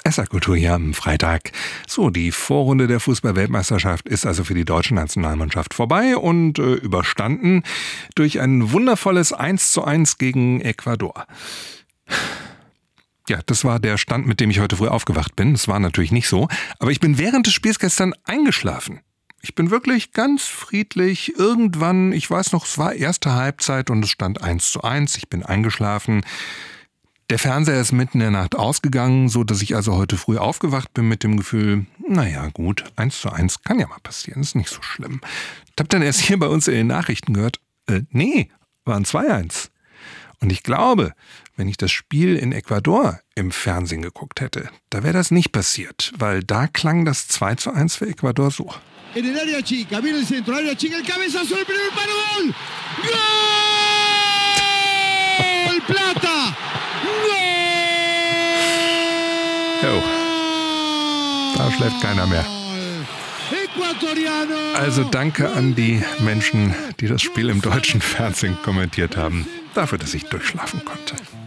SR-Kultur hier am Freitag. So, die Vorrunde der Fußball-Weltmeisterschaft ist also für die deutsche Nationalmannschaft vorbei und überstanden durch ein wundervolles 1:1 gegen Ecuador. Ja, das war der Stand, mit dem ich heute früh aufgewacht bin. Das war natürlich nicht so, aber ich bin während des Spiels gestern eingeschlafen. Ich bin wirklich ganz friedlich. Irgendwann, ich weiß noch, es war erste Halbzeit und es stand 1:1. Ich bin eingeschlafen. Der Fernseher ist mitten in der Nacht ausgegangen, so dass ich also heute früh aufgewacht bin mit dem Gefühl, naja gut, 1:1 kann ja mal passieren, ist nicht so schlimm. Ich habe dann erst hier bei uns in den Nachrichten gehört, nee, waren 2:1. Und ich glaube, wenn ich das Spiel in Ecuador im Fernsehen geguckt hätte, da wäre das nicht passiert, weil da klang das 2:1 für Ecuador so. En el área chica, viene el centro, área chica, el cabezazo, el primer palo, gol! Gol! Plata! Jo, da schläft keiner mehr. Also danke an die Menschen, die das Spiel im deutschen Fernsehen kommentiert haben, dafür, dass ich durchschlafen konnte.